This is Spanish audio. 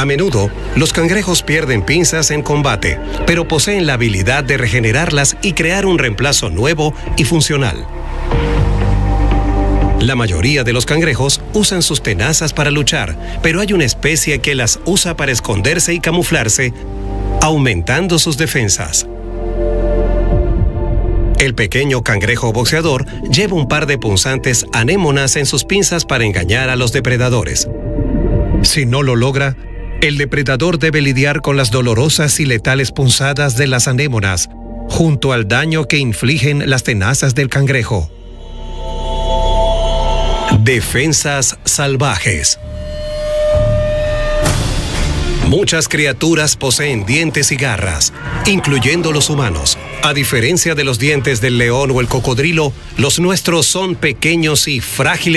A menudo, los cangrejos pierden pinzas en combate, pero poseen la habilidad de regenerarlas y crear un reemplazo nuevo y funcional. La mayoría de los cangrejos usan sus tenazas para luchar, pero hay una especie que las usa para esconderse y camuflarse, aumentando sus defensas. El pequeño cangrejo boxeador lleva un par de punzantes anémonas en sus pinzas para engañar a los depredadores. Si no lo logra, el depredador debe lidiar con las dolorosas y letales punzadas de las anémonas, junto al daño que infligen las tenazas del cangrejo. Defensas salvajes. Muchas criaturas poseen dientes y garras, incluyendo los humanos. A diferencia de los dientes del león o el cocodrilo, los nuestros son pequeños y frágiles.